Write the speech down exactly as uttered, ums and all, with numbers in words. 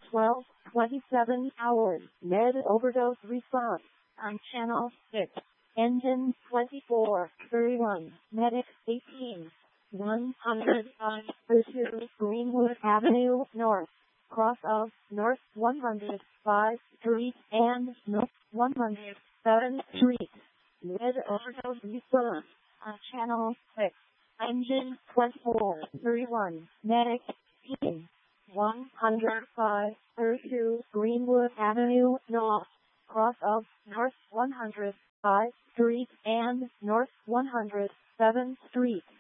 twelve twenty-seven hours. Med overdose response on channel six. Engine twenty-four thirty-one. Medic eighteen. one hundred five Pursuit Greenwood Avenue North. Cross of North one hundred five Street and North one hundred seventh Street. Med overdose response on channel six. Engine twenty-four thirty-one. Medic eighteen. one hundred five Pursuit Greenwood Avenue North. Cross of North one hundred five Street and North one hundred seventh Street.